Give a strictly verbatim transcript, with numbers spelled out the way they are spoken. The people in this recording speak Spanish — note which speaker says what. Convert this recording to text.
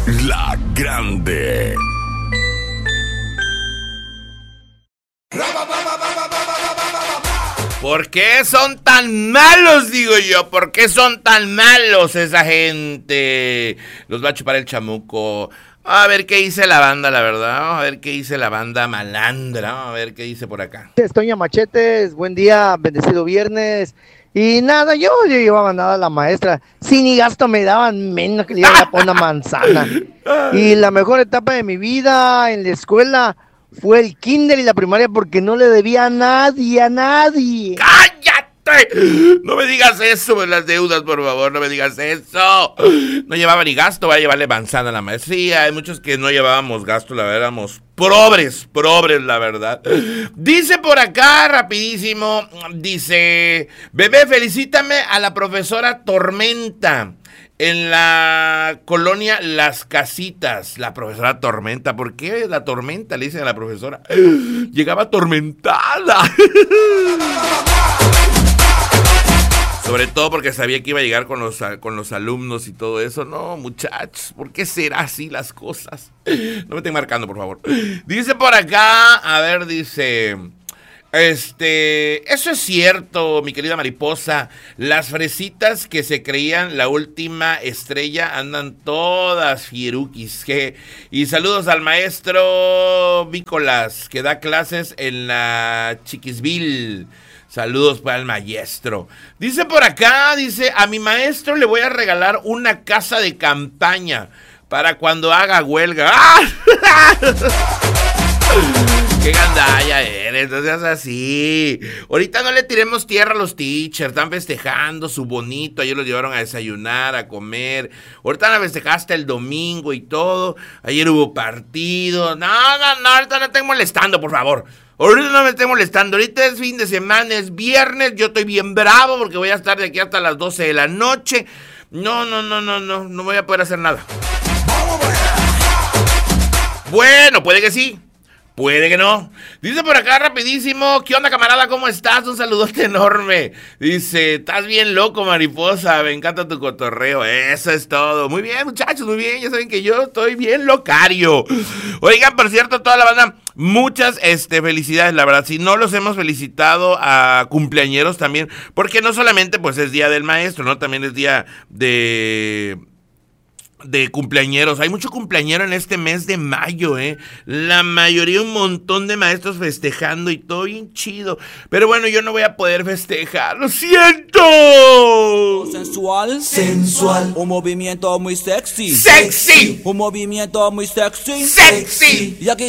Speaker 1: La Grande.
Speaker 2: ¿Por qué son tan malos, digo yo? ¿Por qué son tan malos esa gente? Los va a chupar el chamuco. A ver qué dice la banda, la verdad. Vamos a ver qué dice la banda malandra. Vamos a ver qué dice por acá.
Speaker 3: Toña Machetes, buen día, bendecido viernes. Y nada, yo, yo llevaba nada a la maestra. Si ni gasto me daban, menos que le iba a poner una manzana. Y la mejor etapa de mi vida en la escuela fue el kinder y la primaria porque no le debía a nadie, a nadie.
Speaker 2: ¡Cállate! No me digas eso de las deudas, por favor, no me digas eso. No llevaba ni gasto, va a llevarle manzana a la maestría. Hay muchos que no llevábamos gasto, la verdad, éramos pobres, pobres, la verdad. Dice por acá, rapidísimo, dice: bebé, felicítame a la profesora Tormenta en la colonia Las Casitas. La profesora Tormenta, ¿por qué la Tormenta? Le dicen a la profesora. Llegaba atormentada. Sobre todo porque sabía que iba a llegar con los, con los alumnos y todo eso. No, muchachos, ¿por qué será así las cosas? No me estén marcando, por favor. Dice por acá, a ver, dice... Este, eso es cierto, mi querida mariposa. Las fresitas que se creían la última estrella andan todas fieruquis. Que, y saludos al maestro Vícolas, que da clases en la Chiquisville. Saludos para el maestro. Dice por acá, dice, a mi maestro le voy a regalar una casa de campaña para cuando haga huelga. ¡Ah! ¡Qué gandalla eres! No seas así. Ahorita no le tiremos tierra a los teachers. Están festejando su bonito. Ayer los llevaron a desayunar, a comer. Ahorita la festejaste el domingo y todo. Ayer hubo partido. No, no, no. Ahorita no estén molestando, por favor. Ahorita no me estén molestando. Ahorita es fin de semana, es viernes. Yo estoy bien bravo porque voy a estar de aquí hasta las doce de la noche. No, no, no, no, no. No voy a poder hacer nada. Bueno, puede que sí. Puede que no. Dice por acá rapidísimo: ¿qué onda, camarada? ¿Cómo estás? Un saludote enorme. Dice: estás bien loco, mariposa. Me encanta tu cotorreo. Eso es todo. Muy bien, muchachos, muy bien. Ya saben que yo estoy bien locario. Oigan, por cierto, toda la banda, muchas este, felicidades, la verdad. Si no los hemos felicitado a cumpleañeros también, porque no solamente pues es día del maestro, ¿no? También es día de... de cumpleañeros. Hay mucho cumpleañero en este mes de mayo, ¿eh? La mayoría, un montón de maestros festejando y todo bien chido. Pero bueno, yo no voy a poder festejar. ¡Lo siento!
Speaker 4: Sensual. Sensual. Un movimiento muy sexy.
Speaker 2: ¡Sexy!
Speaker 4: Un movimiento muy sexy.
Speaker 2: ¡Sexy!
Speaker 4: Y aquí